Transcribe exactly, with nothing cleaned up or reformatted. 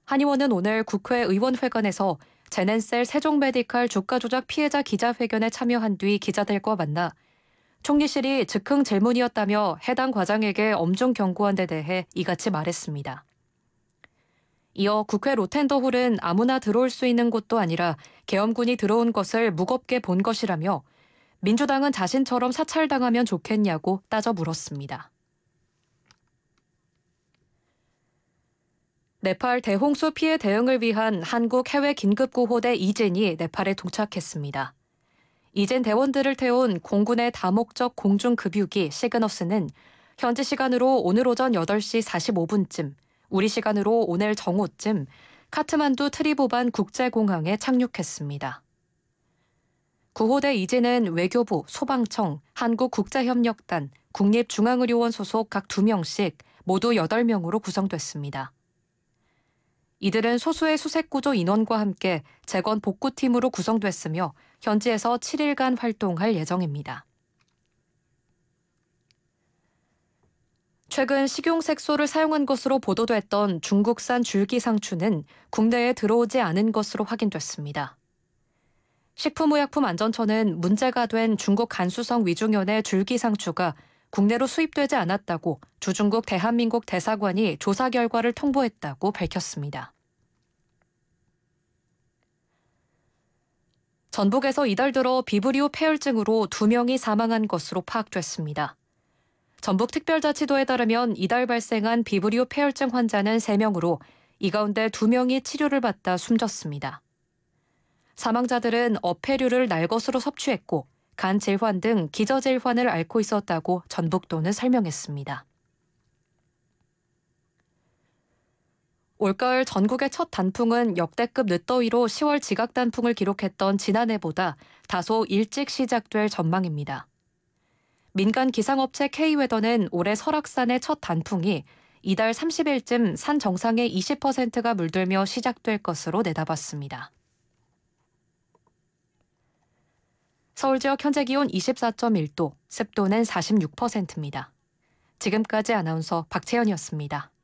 한의원은 오늘 국회 의원회관에서 제넨셀 세종메디칼 주가 조작 피해자 기자회견에 참여한 뒤 기자들과 만나 총리실이 즉흥 질문이었다며 해당 과장에게 엄중 경고한 데 대해 이같이 말했습니다. 이어 국회 로텐더홀은 아무나 들어올 수 있는 곳도 아니라 계엄군이 들어온 것을 무겁게 본 것이라며 민주당은 자신처럼 사찰당하면 좋겠냐고 따져 물었습니다. 네팔 대홍수 피해 대응을 위한 한국 해외 긴급구호대 이젠이 네팔에 도착했습니다. 이젠 대원들을 태운 공군의 다목적 공중급유기 시그너스는 현지 시간으로 오늘 오전 여덟 시 사십오 분쯤, 우리 시간으로 오늘 정오쯤 카트만두 트리보반 국제공항에 착륙했습니다. 구호대 이젠은 외교부, 소방청, 한국국제협력단, 국립중앙의료원 소속 각 두 명씩 모두 여덟 명으로 구성됐습니다. 이들은 소수의 수색구조 인원과 함께 재건 복구팀으로 구성됐으며 현지에서 칠 일간 활동할 예정입니다. 최근 식용색소를 사용한 것으로 보도됐던 중국산 줄기상추는 국내에 들어오지 않은 것으로 확인됐습니다. 식품의약품안전처는 문제가 된 중국 간수성 위중연의 줄기상추가 국내로 수입되지 않았다고 주중국 대한민국 대사관이 조사 결과를 통보했다고 밝혔습니다. 전북에서 이달 들어 비브리오 폐혈증으로 두 명이 사망한 것으로 파악됐습니다. 전북특별자치도에 따르면 이달 발생한 비브리오 폐혈증 환자는 세 명으로 이 가운데 두 명이 치료를 받다 숨졌습니다. 사망자들은 어패류를 날것으로 섭취했고 간 질환 등 기저 질환을 앓고 있었다고 전북도는 설명했습니다. 올가을 전국의 첫 단풍은 역대급 늦더위로 시월 지각 단풍을 기록했던 지난해보다 다소 일찍 시작될 전망입니다. 민간 기상업체 K웨더는 올해 설악산의 첫 단풍이 이달 삼십 일쯤 산 정상의 이십 퍼센트가 물들며 시작될 것으로 내다봤습니다. 서울 지역 현재 기온 이십사 점 일 도, 습도는 사십육 퍼센트입니다. 지금까지 아나운서 박채연이었습니다.